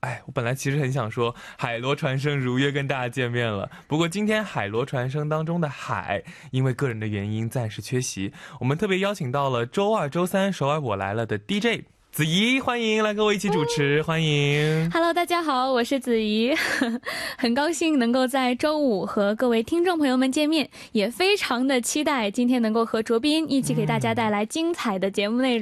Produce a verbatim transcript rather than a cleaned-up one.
哎，我本来其实很想说海螺传声如约跟大家见面了，不过今天海螺传声当中的海因为个人的原因暂时缺席，我们特别邀请到了周二周三首尔我来了的 D J 子怡，欢迎来跟我一起主持，欢迎。 Hello， 大家好，我是子怡，很高兴能够在周五和各位听众朋友们见面，也非常的期待今天能够和卓斌一起给大家带来精彩的节目内容。